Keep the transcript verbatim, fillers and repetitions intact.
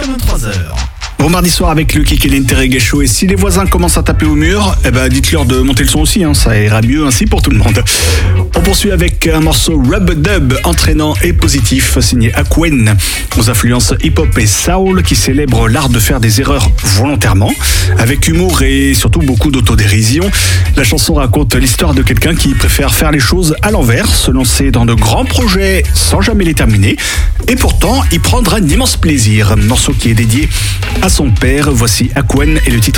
vingt-trois heures. Bon mardi soir avec le Kick et l'Interreggae Show. Et si les voisins commencent à taper au mur, eh ben dites-leur de monter le son aussi, hein, ça ira mieux ainsi pour tout le monde. On poursuit avec un morceau Rub Dub entraînant et positif signé Aquen, aux influences hip-hop et soul, qui célèbre l'art de faire des erreurs volontairement, avec humour et surtout beaucoup d'autodérision. La chanson raconte l'histoire de quelqu'un qui préfère faire les choses à l'envers, se lancer dans de grands projets sans jamais les terminer, et pourtant y prendre un immense plaisir. Un morceau qui est dédié à son père. Voici Aquen et le titre